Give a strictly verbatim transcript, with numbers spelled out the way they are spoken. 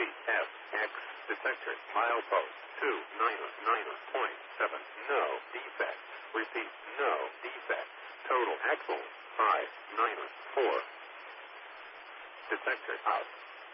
F X detector milepost two nine nine point seven. No defects. Repeat, no defects. Total axle five nine four. Detector out.